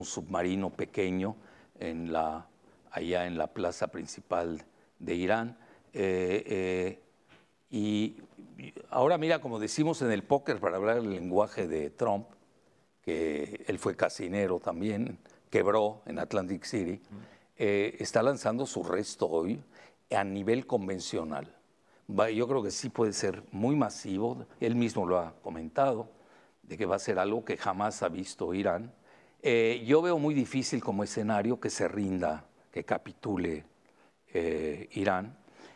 un submarino pequeño allá en la plaza principal de Irán. Y ahora mira, como decimos en el póker, para hablar el lenguaje de Trump, que él fue casinero también, quebró en Atlantic City, está lanzando su resto hoy a nivel convencional. Yo creo que sí puede ser muy masivo, él mismo lo ha comentado, de que va a ser algo que jamás ha visto Irán. Yo veo muy difícil como escenario que se rinda, que capitule Irán.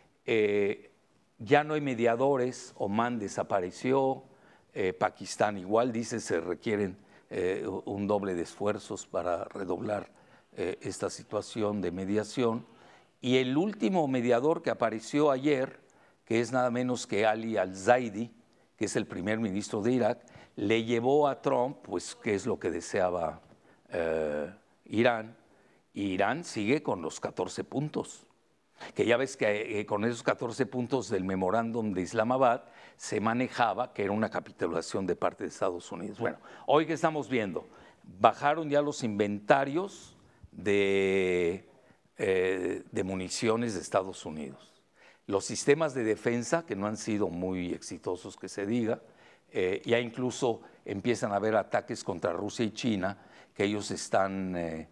Ya no hay mediadores, Omán desapareció, Pakistán igual, dice, se requieren un doble de esfuerzos para redoblar esta situación de mediación. Y el último mediador que apareció ayer, que es nada menos que Ali al-Zaidi, que es el primer ministro de Irak, le llevó a Trump, pues, qué es lo que deseaba Irán, y Irán sigue con los 14 puntos. Que ya ves que con esos 14 puntos del memorándum de Islamabad se manejaba que era una capitulación de parte de Estados Unidos. Bueno, hoy que estamos viendo, bajaron ya los inventarios de municiones de Estados Unidos. Los sistemas de defensa, que no han sido muy exitosos que se diga, ya incluso empiezan a haber ataques contra Rusia y China, que ellos están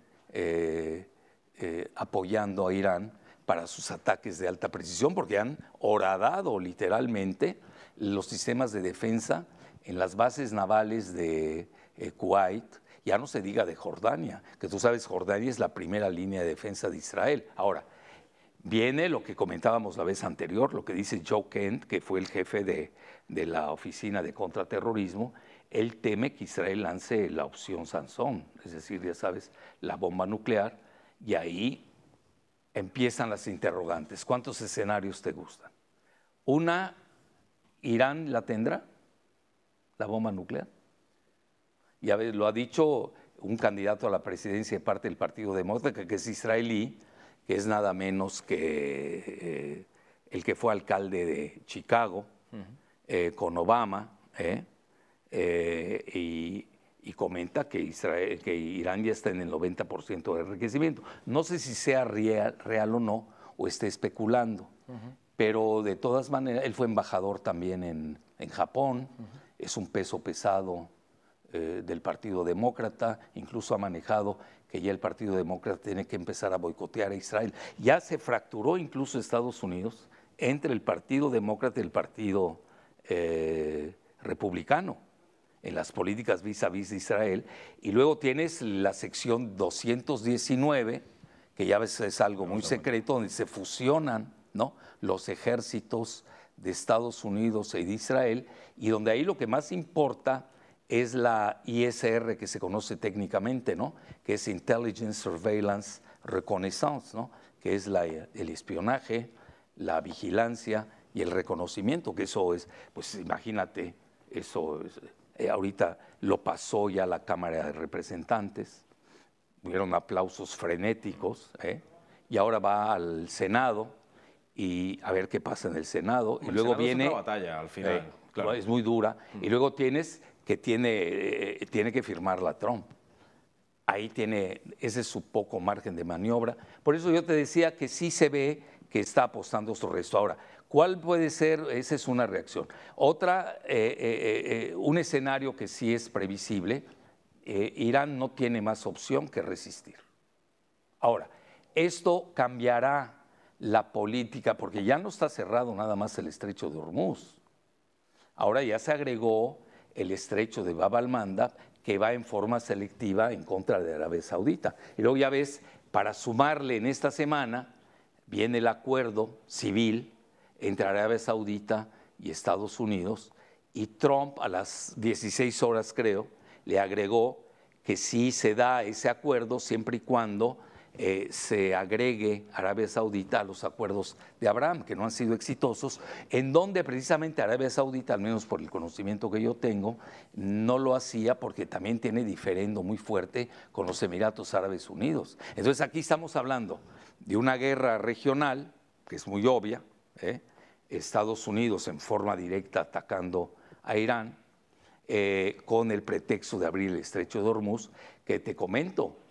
apoyando a Irán para sus ataques de alta precisión, porque han horadado literalmente los sistemas de defensa en las bases navales de Kuwait, ya no se diga de Jordania, que tú sabes, Jordania es la primera línea de defensa de Israel. Ahora, viene lo que comentábamos la vez anterior, lo que dice Joe Kent, que fue el jefe de la Oficina de Contraterrorismo. Él teme que Israel lance la opción Sansón, es decir, ya sabes, la bomba nuclear, y ahí empiezan las interrogantes. ¿Cuántos escenarios te gustan? Una, ¿Irán la tendrá, la bomba nuclear? Ya ves, lo ha dicho un candidato a la presidencia de parte del Partido Demócrata, que es israelí, que es nada menos que el que fue alcalde de Chicago, con Obama, y comenta que Irán ya está en el 90% de enriquecimiento. No sé si sea real o no, o esté especulando, pero de todas maneras, él fue embajador también en Japón, es un peso pesado del Partido Demócrata, incluso ha manejado que ya el Partido Demócrata tiene que empezar a boicotear a Israel. Ya se fracturó incluso Estados Unidos entre el Partido Demócrata y el Partido Republicano en las políticas vis a vis de Israel, y luego tienes la sección 219, que ya ves es algo muy secreto, donde se fusionan, ¿no?, los ejércitos de Estados Unidos y de Israel, y donde ahí lo que más importa es la ISR, que se conoce técnicamente, ¿no?, que es Intelligence, Surveillance, Reconnaissance, ¿no?, que es el espionaje, la vigilancia y el reconocimiento, que eso es, pues imagínate, eso es, ahorita lo pasó ya a la Cámara de Representantes, hubieron aplausos frenéticos, y ahora va al Senado y a ver qué pasa en el Senado. Y luego viene, es otra batalla al final, claro, es muy dura, y luego tienes que tiene que firmarla Trump. Ahí ese es su poco margen de maniobra. Por eso yo te decía que sí se ve que está apostando su resto. Ahora, ¿cuál puede ser? Esa es una reacción. Otra, un escenario que sí es previsible, Irán no tiene más opción que resistir. Ahora, esto cambiará la política, porque ya no está cerrado nada más el estrecho de Hormuz. Ahora ya se agregó el estrecho de Bab al-Mandab, que va en forma selectiva en contra de Arabia Saudita. Y luego ya ves, para sumarle en esta semana, viene el acuerdo civil entre Arabia Saudita y Estados Unidos, y Trump a las 16 horas, creo, le agregó que sí se da ese acuerdo siempre y cuando se agregue Arabia Saudita a los acuerdos de Abraham, que no han sido exitosos, en donde precisamente Arabia Saudita, al menos por el conocimiento que yo tengo, no lo hacía porque también tiene diferendo muy fuerte con los Emiratos Árabes Unidos. Entonces aquí estamos hablando de una guerra regional, que es muy obvia, Estados Unidos en forma directa atacando a Irán, con el pretexto de abrir el estrecho de Hormuz, que te comento,